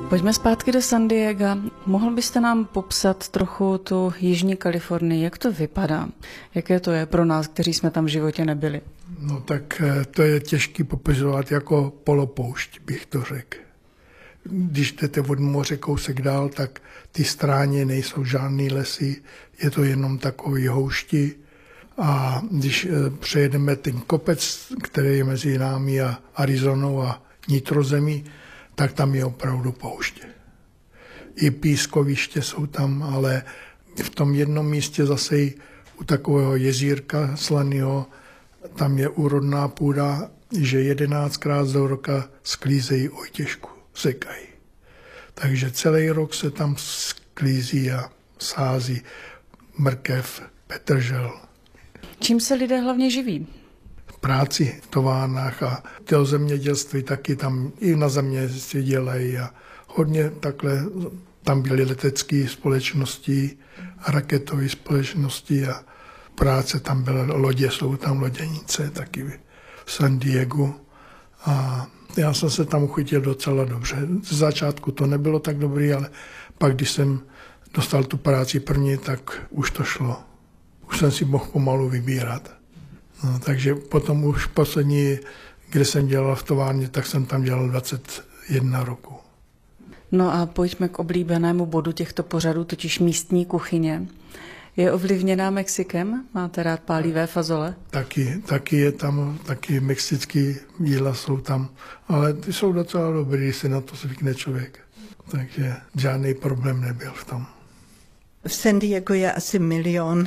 Pojďme zpátky do San Diega. Mohl byste nám popsat trochu tu jižní Kalifornii, jak to vypadá? Jaké to je pro nás, kteří jsme tam v životě nebyli? No tak to je těžký popisovat jako polopoušť, bych to řekl. Když jdete od moře kousek dál, tak ty stráně nejsou žádný lesy, je to jenom takový houšti. A když přejedeme ten kopec, který je mezi námi a Arizonou a nitrozemí, tak tam je opravdu pouště. I pískoviště jsou tam, ale v tom jednom místě zase u takového jezírka slaného, tam je úrodná půda, že 11krát do roka sklízejí ojtěžku, sekají. Takže celý rok se tam sklízí a sází mrkev, petržel. Čím se lidé hlavně živí? Práci v továrnách a to zemědělství taky tam i na země si dělají a hodně takhle tam byly letecké společnosti a raketové společnosti a práce tam byla, lodě jsou tam loděnice taky v San Diegu a já jsem se tam uchytil docela dobře. Z začátku to nebylo tak dobrý, ale pak, když jsem dostal tu práci první, tak už to šlo. Už jsem si mohl pomalu vybírat. No, takže potom už poslední, kde jsem dělal v továrně, tak jsem tam dělal 21 roku. No a pojďme k oblíbenému bodu těchto pořadů, totiž místní kuchyně. Je ovlivněná Mexikem? Máte rád pálivé fazole? Taky je tam, taky mexický jídla jsou tam, ale ty jsou docela dobrý, když se na to zvykne člověk. Takže žádný problém nebyl v tom. V San Diego je asi 1 milion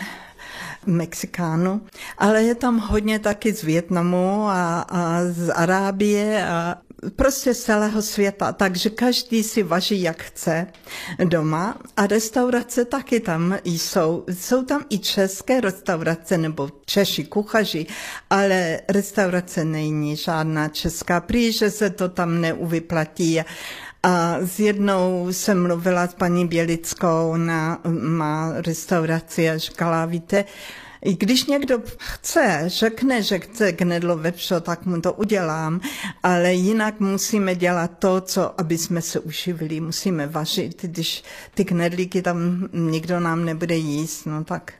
Mexikánů, ale je tam hodně taky z Vietnamu a z Arábie a prostě z celého světa, takže každý si vaří, jak chce doma a restaurace taky tam jsou. Jsou tam i české restaurace nebo Češi kuchaři, ale restaurace není žádná česká, prý, že se to tam neuvyplatí. A s jednou jsem mluvila s paní Bělickou, má restauraci a říkala, víte, i když někdo řekne, že chce knedlo vepřo, tak mu to udělám, ale jinak musíme dělat to, aby jsme se uživili, musíme vařit, když ty knedlíky tam nikdo nám nebude jíst, no tak.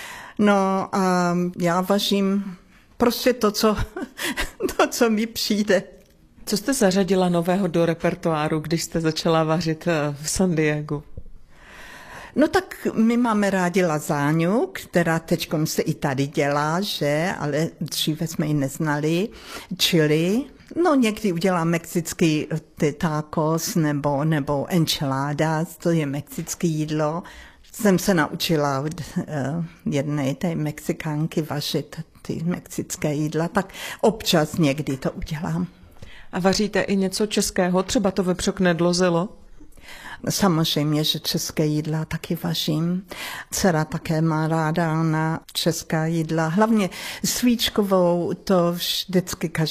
No a já vařím prostě to, co mi přijde. Co jste zařadila nového do repertoáru, když jste začala vařit v San Diegu? No tak my máme rádi lazáňu, která teďkom se i tady dělá, že, ale dříve jsme ji neznali, chili. No někdy udělám mexický tacos nebo enchiladas, to je mexické jídlo. Jsem se naučila od jedné té Mexikánky vařit ty mexické jídla, tak občas někdy to udělám. A vaříte i něco českého, třeba to vepřo knedlo zelo? Samozřejmě, že české jídla taky vařím. Dcera také má ráda na česká jídla. Hlavně svíčkovou, to vždycky